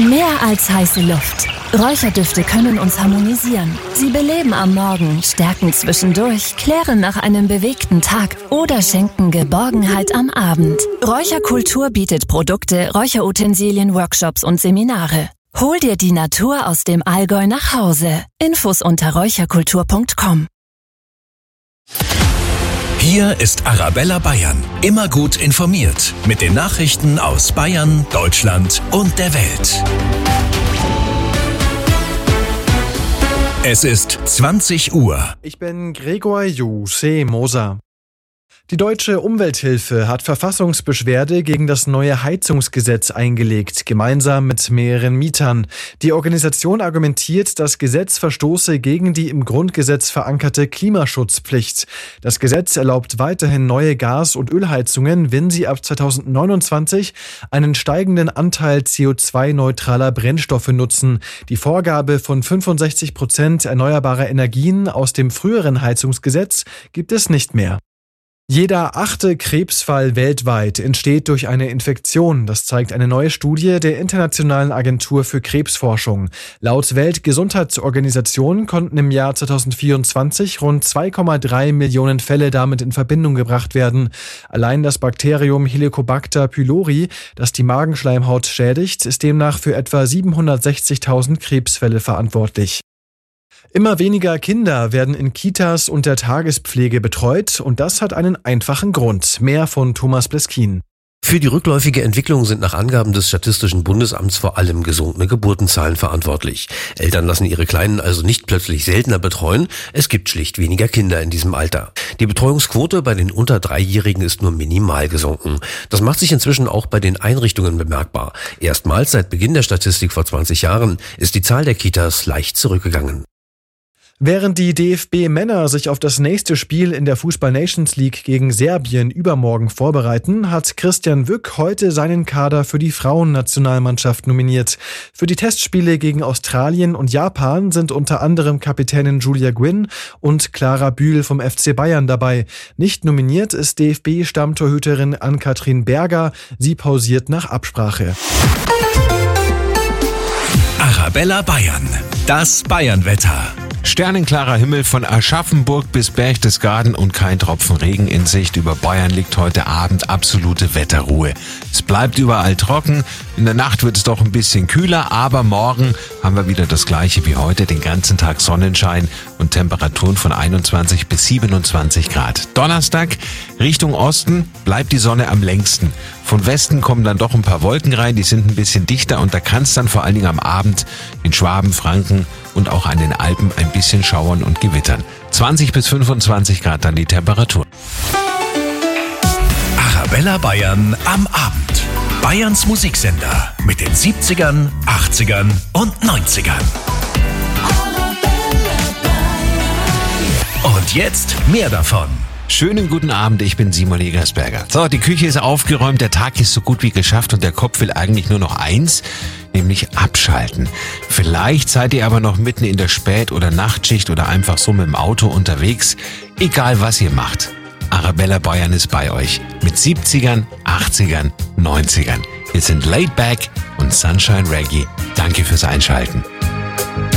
Mehr als heiße Luft. Räucherdüfte können uns harmonisieren. Sie beleben am Morgen, stärken zwischendurch, klären nach einem bewegten Tag oder schenken Geborgenheit am Abend. Räucherkultur bietet Produkte, Räucherutensilien, Workshops und Seminare. Hol dir die Natur aus dem Allgäu nach Hause. Infos unter räucherkultur.com. Hier ist Arabella Bayern. Immer gut informiert. Mit den Nachrichten aus Bayern, Deutschland und der Welt. Es ist 20 Uhr. Ich bin Gregor Moser. Die Deutsche Umwelthilfe hat Verfassungsbeschwerde gegen das neue Heizungsgesetz eingelegt, gemeinsam mit mehreren Mietern. Die Organisation argumentiert, das Gesetz verstoße gegen die im Grundgesetz verankerte Klimaschutzpflicht. Das Gesetz erlaubt weiterhin neue Gas- und Ölheizungen, wenn sie ab 2029 einen steigenden Anteil CO2-neutraler Brennstoffe nutzen. Die Vorgabe von 65% erneuerbarer Energien aus dem früheren Heizungsgesetz gibt es nicht mehr. Jeder 8. Krebsfall weltweit entsteht durch eine Infektion. Das zeigt eine neue Studie der Internationalen Agentur für Krebsforschung. Laut Weltgesundheitsorganisation konnten im Jahr 2024 rund 2,3 Millionen Fälle damit in Verbindung gebracht werden. Allein das Bakterium Helicobacter pylori, das die Magenschleimhaut schädigt, ist demnach für etwa 760.000 Krebsfälle verantwortlich. Immer weniger Kinder werden in Kitas und der Tagespflege betreut und das hat einen einfachen Grund. Mehr von Thomas Bleskin. Für die rückläufige Entwicklung sind nach Angaben des Statistischen Bundesamts vor allem gesunkene Geburtenzahlen verantwortlich. Eltern lassen ihre Kleinen also nicht plötzlich seltener betreuen, es gibt schlicht weniger Kinder in diesem Alter. Die Betreuungsquote bei den unter 3-Jährigen ist nur minimal gesunken. Das macht sich inzwischen auch bei den Einrichtungen bemerkbar. Erstmals seit Beginn der Statistik vor 20 Jahren ist die Zahl der Kitas leicht zurückgegangen. Während die DFB-Männer sich auf das nächste Spiel in der Fußball-Nations League gegen Serbien übermorgen vorbereiten, hat Christian Wück heute seinen Kader für die Frauennationalmannschaft nominiert. Für die Testspiele gegen Australien und Japan sind unter anderem Kapitänin Julia Gwynn und Clara Bühl vom FC Bayern dabei. Nicht nominiert ist DFB-Stammtorhüterin Ann-Kathrin Berger. Sie pausiert nach Absprache. Arabella Bayern. Das Bayernwetter. Sternenklarer Himmel von Aschaffenburg bis Berchtesgaden und kein Tropfen Regen in Sicht. Über Bayern liegt heute Abend absolute Wetterruhe. Es bleibt überall trocken. In der Nacht wird es doch ein bisschen kühler, aber morgen haben wir wieder das gleiche wie heute. Den ganzen Tag Sonnenschein und Temperaturen von 21 bis 27 Grad. Donnerstag Richtung Osten bleibt die Sonne am längsten. Von Westen kommen dann doch ein paar Wolken rein, die sind ein bisschen dichter und da kann es dann vor allen Dingen am Abend in Schwaben, Franken und auch an den Alpen ein bisschen schauern und gewittern. 20 bis 25 Grad dann die Temperatur. Arabella Bayern am Abend. Bayerns Musiksender mit den 70ern, 80ern und 90ern. Und jetzt mehr davon. Schönen guten Abend, ich bin Simon Egersberger. So, die Küche ist aufgeräumt, der Tag ist so gut wie geschafft und der Kopf will eigentlich nur noch eins, nämlich abschalten. Vielleicht seid ihr aber noch mitten in der Spät- oder Nachtschicht oder einfach so mit dem Auto unterwegs. Egal was ihr macht, Arabella Bayern ist bei euch. Mit 70ern, 80ern, 90ern. Wir sind Laid Back und Sunshine Reggae. Danke fürs Einschalten.